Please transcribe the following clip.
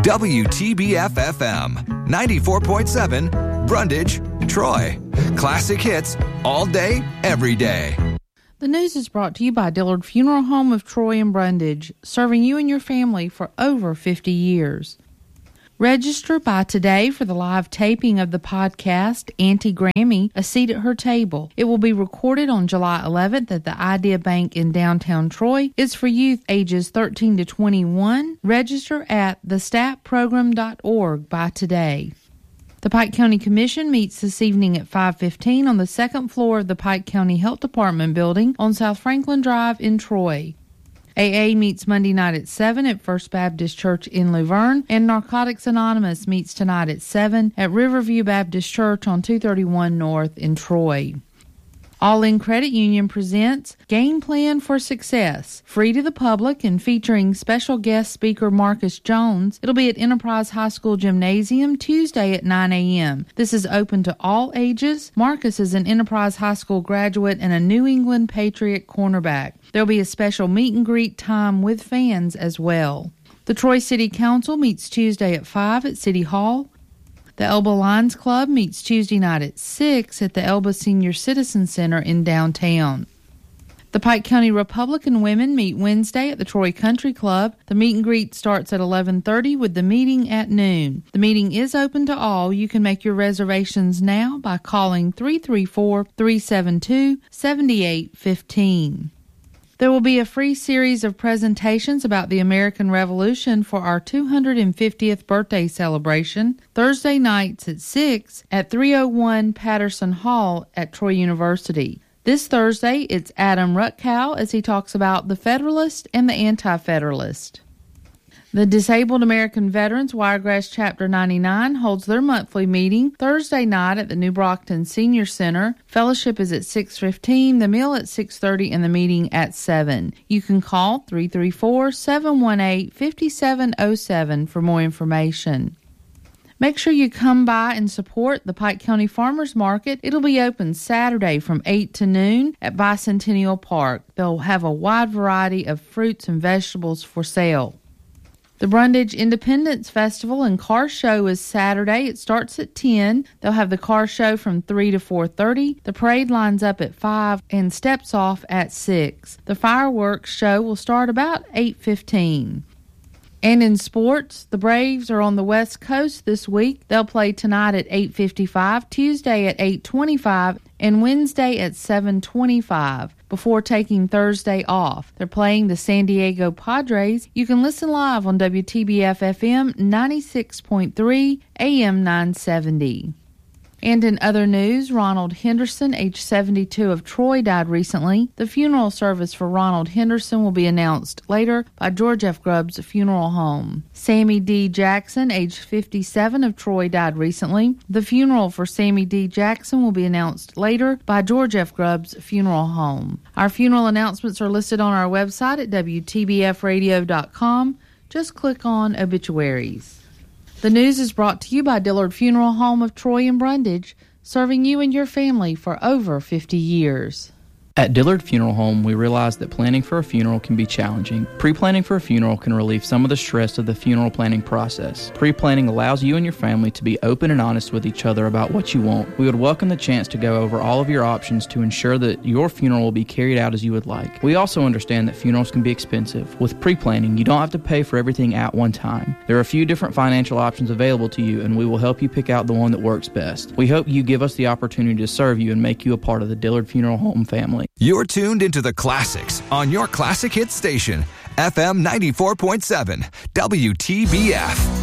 WTBF-FM, 94.7, Brundage, Troy. Classic hits all day, every day. The news is brought to you by Dillard Funeral Home of Troy and Brundage, serving you and your family for over 50 years. Register by today for the live taping of the podcast, Auntie Grammy, A Seat at Her Table. It will be recorded on July 11th at the Idea Bank in downtown Troy. It's for youth ages 13 to 21. Register at thestatprogram.org by today. The Pike County Commission meets this evening at 5:15 on the second floor of the Pike County Health Department building on South Franklin Drive in Troy. AA meets Monday night at 7 at First Baptist Church in Luverne, and Narcotics Anonymous meets tonight at 7 at Riverview Baptist Church on 231 North in Troy. All In Credit Union presents Game Plan for Success, free to the public and featuring special guest speaker Marcus Jones. It'll be at Enterprise High School Gymnasium Tuesday at 9 a.m. This is open to all ages. Marcus is an Enterprise High School graduate and a New England Patriot cornerback. There'll be a special meet and greet time with fans as well. The Troy City Council meets Tuesday at 5 at City Hall. The Elba Lions Club meets Tuesday night at 6 at the Elba Senior Citizen Center in downtown. The Pike County Republican women meet Wednesday at the Troy Country Club. The meet and greet starts at 11:30 with the meeting at noon. The meeting is open to all. You can make your reservations now by calling 334-372-7815. There will be a free series of presentations about the American Revolution for our 250th birthday celebration, Thursday nights at 6 at 301 Patterson Hall at Troy University. This Thursday, it's Adam Rutkow as he talks about the Federalist and the Anti-Federalist. The Disabled American Veterans Wiregrass Chapter 99 holds their monthly meeting Thursday night at the New Brockton Senior Center. Fellowship is at 6:15, the meal at 6:30, and the meeting at 7. You can call 334-718-5707 for more information. Make sure you come by and support the Pike County Farmers Market. It'll be open Saturday from 8 to noon at Bicentennial Park. They'll have a wide variety of fruits and vegetables for sale. The Brundage Independence Festival and Car Show is Saturday. It starts at 10. They'll have the car show from 3 to 4:30. The parade lines up at 5 and steps off at 6. The fireworks show will start about 8:15. And in sports, the Braves are on the West Coast this week. They'll play tonight at 8:55, Tuesday at 8:25, and Wednesday at 7:25 before taking Thursday off. They're playing the San Diego Padres. You can listen live on WTBF-FM 96.3 AM 970. And in other news, Ronald Henderson, age 72 of Troy, died recently. The funeral service for Ronald Henderson will be announced later by George F. Grubbs Funeral Home. Sammy D. Jackson, age 57 of Troy, died recently. The funeral for Sammy D. Jackson will be announced later by George F. Grubbs Funeral Home. Our funeral announcements are listed on our website at WTBFradio.com. Just click on Obituaries. The news is brought to you by Dillard Funeral Home of Troy and Brundage, serving you and your family for over 50 years. At Dillard Funeral Home, we realize that planning for a funeral can be challenging. Pre-planning for a funeral can relieve some of the stress of the funeral planning process. Pre-planning allows you and your family to be open and honest with each other about what you want. We would welcome the chance to go over all of your options to ensure that your funeral will be carried out as you would like. We also understand that funerals can be expensive. With pre-planning, you don't have to pay for everything at one time. There are a few different financial options available to you, and we will help you pick out the one that works best. We hope you give us the opportunity to serve you and make you a part of the Dillard Funeral Home family. You're tuned into the classics on your classic hit station, FM 94.7, WTBF.